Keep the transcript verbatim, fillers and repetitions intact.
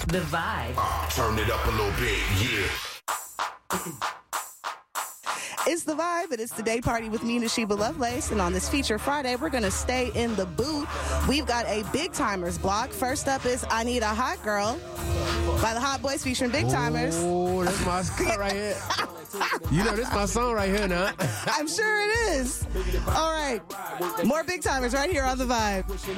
The Vibe. Uh, turn it up a little bit, yeah. It's The Vibe, and it's the day party with me, Nashiba Lovelace. And on this Feature Friday, we're going to stay in the booth. We've got a Big Timers block. First up is I Need a Hot Girl by the Hot Boys featuring Big Timers. Oh, that's my song right here. You know, this is my song right here now. I'm sure it is. All right. More Big Timers right here on The Vibe.